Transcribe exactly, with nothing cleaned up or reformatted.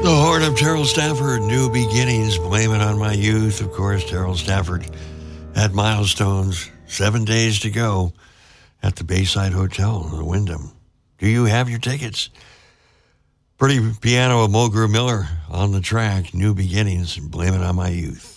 The horn of Terrell Stafford, New Beginnings, Blame It on My Youth. Of course, Terrell Stafford at Milestones, seven days to go at the Bayside Hotel in the Wyndham. Do you have your tickets? Pretty piano of Mulgrew Miller on the track, New Beginnings, Blame It on My Youth.